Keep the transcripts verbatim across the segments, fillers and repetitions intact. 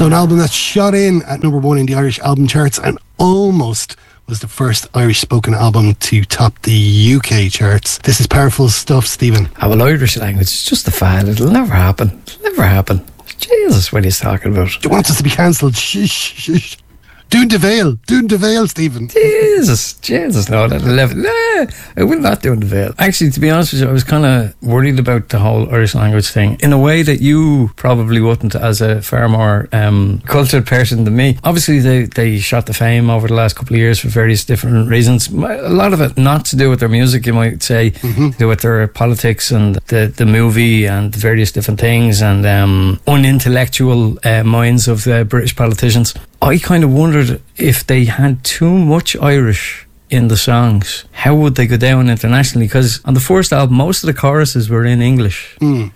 So an album that shot in at number one in the Irish album charts and almost was the first Irish spoken album to top the U K charts. This is powerful stuff, Stephen. Ah, well, Irish language is just a fad. It'll never happen. It'll never happen. Jesus, what he's talking about. He wants us to be cancelled. Shh, shh, shh. Doon de Vale, Doon de Vale, Stephen. Jesus, Jesus, no, that eleven. Nah, I will not Doon de Vale. Actually, to be honest with you, I was kind of worried about the whole Irish language thing in a way that you probably wouldn't, as a far more um, cultured person than me. Obviously, they, they shot the fame over the last couple of years for various different reasons. A lot of it not to do with their music, you might say, mm-hmm. to do with their politics and the, the movie and various different things and um, unintellectual uh, minds of the British politicians. I kind of wondered if they had too much Irish in the songs, how would they go down internationally? Because on the first album, most of the choruses were in English. Mm.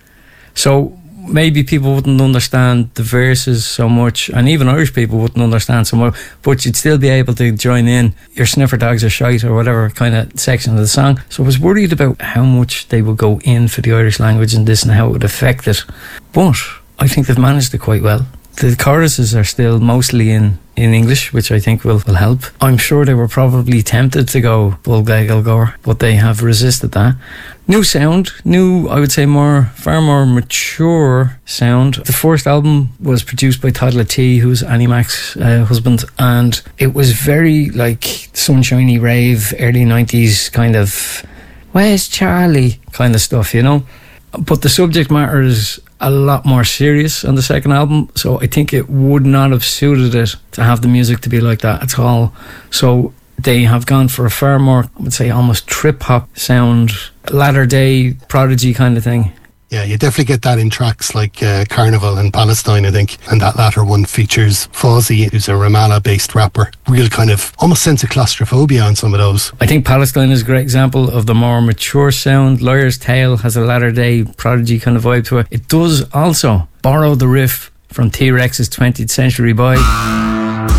So maybe people wouldn't understand the verses so much, and even Irish people wouldn't understand so much, but you'd still be able to join in your sniffer dogs are shite or whatever kind of section of the song. So I was worried about how much they would go in for the Irish language in this and how it would affect it. But I think they've managed it quite well. The choruses are still mostly in, in English, which I think will, will help. I'm sure they were probably tempted to go Bulgagal Gore, but they have resisted that. New sound, new, I would say more, far more mature sound. The first album was produced by Todd Latee, who's Annie Mac's uh, husband, and it was very like sunshiny rave, early nineties kind of, where's Charlie kind of stuff, you know? But the subject matter is a lot more serious on the second album, so I think it would not have suited it to have the music to be like that at all. So they have gone for a far more, I would say, almost trip-hop sound, latter-day Prodigy kind of thing. Yeah, you definitely get that in tracks like uh, Carnival and Palestine, I think. And that latter one features Fawzi, who's a Ramallah-based rapper. Real kind of almost sense of claustrophobia on some of those. I think Palestine is a great example of the more mature sound. Lawyer's Tale has a latter-day Prodigy kind of vibe to it. It does also borrow the riff from T-Rex's twentieth Century Boy.